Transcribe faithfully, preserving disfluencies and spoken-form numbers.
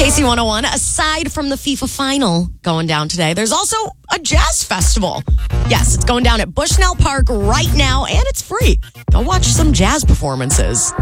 K C one oh one, aside from the FIFA final going down today, there's also a jazz festival. Yes, it's going down at Bushnell Park right now, and it's free. Go watch some jazz performances.